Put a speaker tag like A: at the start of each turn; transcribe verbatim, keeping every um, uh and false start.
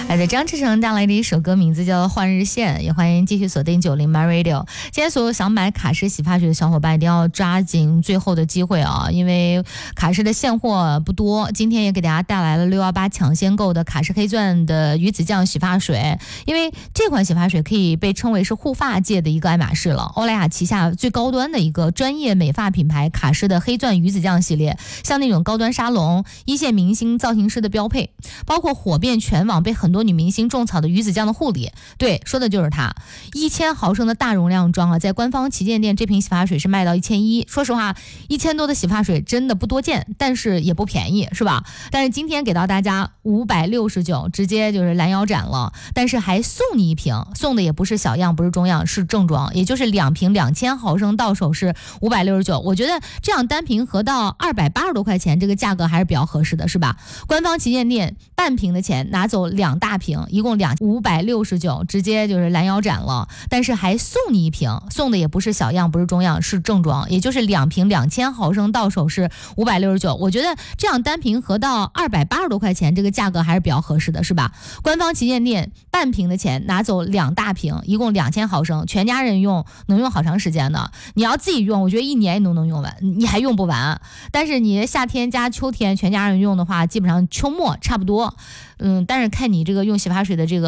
A: 来自张志成带来的一首歌，名字叫《换日线》，也欢迎继续锁定九零 My Radio。今天所有想买卡诗洗发水的小伙伴一定要抓紧最后的机会啊，因为卡诗的现货不多。今天也给大家带来了六一八抢先购的卡诗黑钻的鱼子酱洗发水，因为这款洗发水可以被称为是护发界的一个爱马仕了。欧莱雅旗下最高端的一个专业美发品牌卡诗的黑钻鱼子酱系列，像那种高端沙龙、一线明星造型师的标配，包括火遍全网被很多女明星种草的鱼子酱的护理，对，说的就是它。一千毫升的大容量装啊，在官方旗舰店这瓶洗发水是卖到一千一。说实话，一千多的洗发水真的不多见，但是也不便宜，是吧？但是今天给到大家五百六十九，直接就是拦腰斩了。但是还送你一瓶，送的也不是小样，不是中样，是正装，也就是两瓶两千毫升，到手是五百六十九。我觉得这样单瓶合到二百八十多块钱，这个价格还是比较合适的，是吧？官方旗舰店半瓶的钱拿走两大瓶，一共两五百六十九，直接就是拦腰斩了。但是还送你一瓶，送的也不是小样，不是中样，是正装，也就是两瓶两千毫升，到手是五百六十九。我觉得这样单瓶合到二百八十多块钱，这个价格还是比较合适的，是吧？官方旗舰店半瓶的钱拿走两大瓶，一共两千毫升，全家人用能用好长时间的。你要自己用，我觉得一年你都能用完，你还用不完。但是你夏天加秋天全家人用的话，基本上秋末差不多。嗯，但是看你这个用洗发水的这个